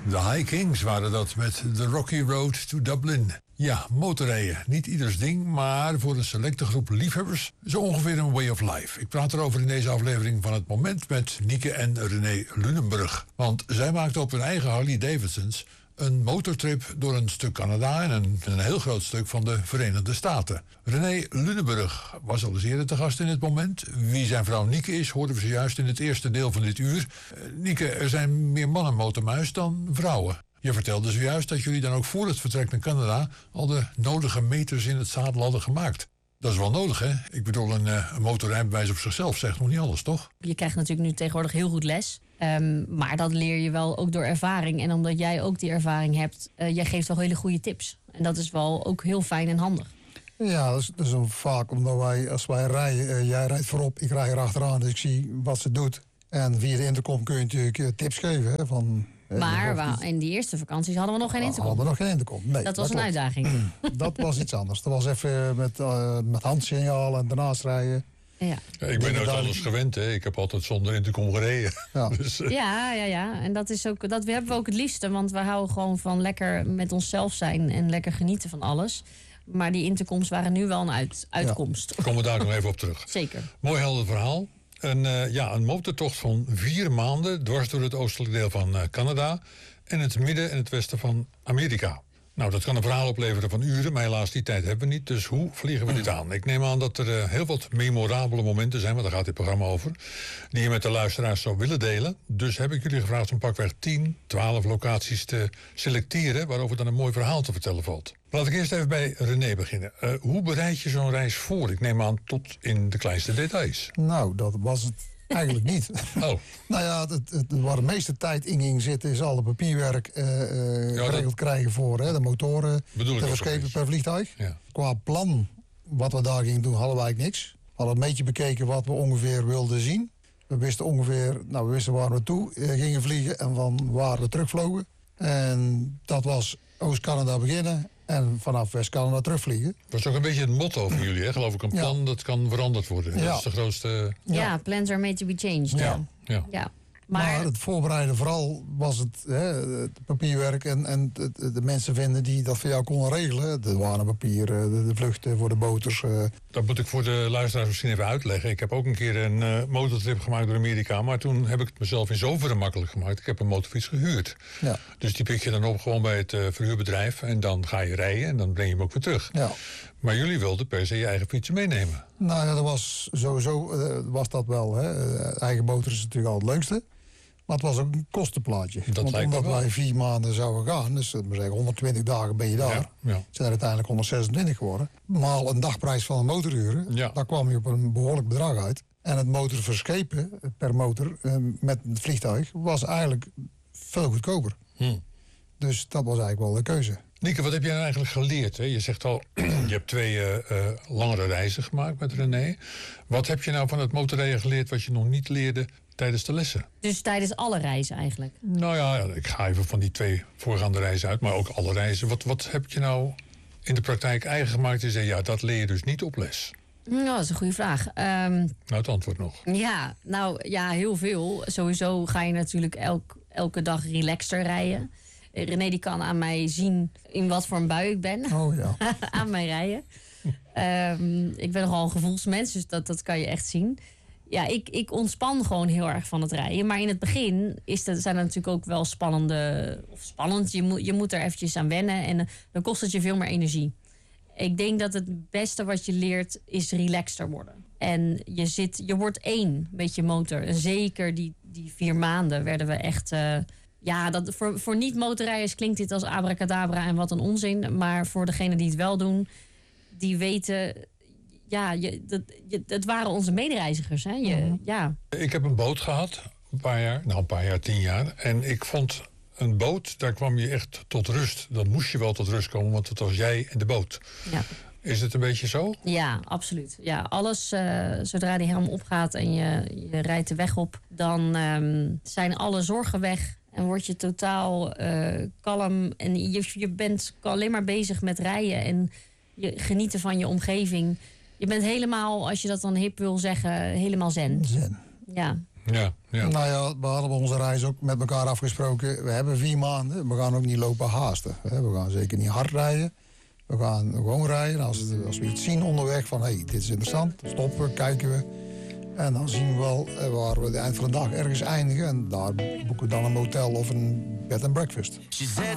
De High Kings waren dat met The Rocky Road to Dublin. Ja, motorrijden. Niet ieders ding, maar voor een selecte groep liefhebbers zo ongeveer een way of life. Ik praat erover in deze aflevering van Het Moment met Nieke en René Lunenburg. Want zij maakten op hun eigen Harley Davidsons een motortrip door een stuk Canada en een heel groot stuk van de Verenigde Staten. René Lunenburg was al eens eerder te gast in Het Moment. Wie zijn vrouw Nieke is, hoorden we zojuist in het eerste deel van dit uur. Nieke, er zijn meer mannen motormuis dan vrouwen. Je vertelde zojuist dat jullie dan ook voor het vertrek naar Canada al de nodige meters in het zadel hadden gemaakt. Dat is wel nodig, hè? Ik bedoel, een motorrijbewijs op zichzelf zegt nog niet alles, toch? Je krijgt natuurlijk nu tegenwoordig heel goed les. Maar dat leer je wel ook door ervaring. En omdat jij ook die ervaring hebt, jij geeft wel hele goede tips. En dat is wel ook heel fijn en handig. Ja, dat is vaak omdat als wij rijden, jij rijdt voorop, ik rij erachteraan, dus ik zie wat ze doet. En via de intercom kun je natuurlijk tips geven. Hè, van, maar in die eerste vakanties hadden we nog geen intercom. Hadden we nog geen intercom. Nee, dat was een uitdaging. Dat was iets anders. Dat was even met handsignaal en daarnaast rijden. Ja, ik ben nooit alles gewend, hè. Ik heb altijd zonder intercom gereden. Ja. Dus, Ja. En dat hebben we ook het liefste. Want we houden gewoon van lekker met onszelf zijn en lekker genieten van alles. Maar die intercoms waren nu wel een uitkomst. Ja. Komen we daar nog even op terug. Zeker. Mooi helder verhaal. Een motortocht van 4 maanden dwars door het oostelijk deel van Canada en het midden en het westen van Amerika. Nou, dat kan een verhaal opleveren van uren, maar helaas die tijd hebben we niet. Dus hoe vliegen we dit aan? Ik neem aan dat er heel wat memorabele momenten zijn, want daar gaat dit programma over, die je met de luisteraars zou willen delen. Dus heb ik jullie gevraagd om pakweg 10, 12 locaties te selecteren waarover dan een mooi verhaal te vertellen valt. Laat ik eerst even bij René beginnen. Hoe bereid je zo'n reis voor? Ik neem aan tot in de kleinste details. Nou, dat was het eigenlijk niet. Oh. Nou ja, waar de meeste tijd in ging zitten is alle papierwerk geregeld krijgen voor de motoren te verschepen per vliegtuig. Ja. Qua plan, wat we daar gingen doen, hadden we eigenlijk niks. We hadden een beetje bekeken wat we ongeveer wilden zien. We wisten waar we naartoe gingen vliegen en van waar we terugvlogen. En dat was Oost-Canada beginnen en vanaf West-Canada terugvliegen. Dat is ook een beetje het motto van jullie, hè? Geloof ik. Een plan dat kan veranderd worden. Ja. Dat is de grootste... Ja, plans are made to be changed. Ja. Maar het voorbereiden vooral was het papierwerk en de mensen vinden die dat voor jou konden regelen. De douanepapieren, de vluchten voor de boters. Dat moet ik voor de luisteraars misschien even uitleggen. Ik heb ook een keer een motortrip gemaakt door Amerika. Maar toen heb ik het mezelf in zoverre makkelijk gemaakt. Ik heb een motorfiets gehuurd. Ja. Dus die pik je dan op gewoon bij het verhuurbedrijf. En dan ga je rijden en dan breng je hem ook weer terug. Ja. Maar jullie wilden per se je eigen fietsen meenemen. Nou ja, dat was sowieso was dat wel. Hè. Eigen motor is natuurlijk al het leukste. Maar het was ook een kostenplaatje. Omdat wij 4 maanden zouden gaan, dus we zeggen 120 dagen ben je daar. Ja. Zijn er uiteindelijk 126 geworden. Maal een dagprijs van een motorhuren. Ja. Daar kwam je op een behoorlijk bedrag uit. En het motor verschepen per motor met het vliegtuig was eigenlijk veel goedkoper. Dus dat was eigenlijk wel de keuze. Nieke, wat heb jij nou eigenlijk geleerd? Hè? Je zegt al, je hebt 2 langere reizen gemaakt met René. Wat heb je nou van het motorrijden geleerd wat je nog niet leerde tijdens de lessen? Dus tijdens alle reizen eigenlijk? Nou ja, ik ga even van die 2 voorgaande reizen uit, maar ook alle reizen. Wat heb je nou in de praktijk eigen gemaakt? Je zei, dat leer je dus niet op les. Nou, dat is een goede vraag. Nou, het antwoord nog. Ja, heel veel. Sowieso ga je natuurlijk elke dag relaxter rijden. René die kan aan mij zien in wat voor een bui ik ben. Oh ja. Aan mij rijden. Ik ben nogal een gevoelsmens, dus dat kan je echt zien. Ja, ik ontspan gewoon heel erg van het rijden. Maar in het begin zijn er natuurlijk ook wel spannend. Je moet er eventjes aan wennen en dan kost het je veel meer energie. Ik denk dat het beste wat je leert is relaxter worden. En je wordt één met je motor. En zeker die 4 maanden werden we echt... voor niet-motorrijders klinkt dit als abracadabra en wat een onzin. Maar voor degenen die het wel doen, die weten... dat waren onze medereizigers. Hè? Ik heb een boot gehad, een paar jaar, 10 jaar. En ik vond een boot, daar kwam je echt tot rust. Dan moest je wel tot rust komen, want het was jij en de boot. Ja. Is het een beetje zo? Ja, absoluut. Ja, alles, zodra die helm opgaat en je rijdt de weg op, dan zijn alle zorgen weg. En word je totaal kalm. En je bent alleen maar bezig met rijden en je genieten van je omgeving. Je bent helemaal, als je dat dan hip wil zeggen, helemaal zen. Zen. Ja. Ja, ja. Nou ja, we hadden onze reis ook met elkaar afgesproken. We hebben 4 maanden. We gaan ook niet lopen haasten. We gaan zeker niet hard rijden. We gaan gewoon rijden. Als we iets zien onderweg van, hey, dit is interessant. Stoppen, kijken we. En dan zien we wel waar we het eind van de dag ergens eindigen. En daar boeken we dan een motel of een bed and breakfast. She said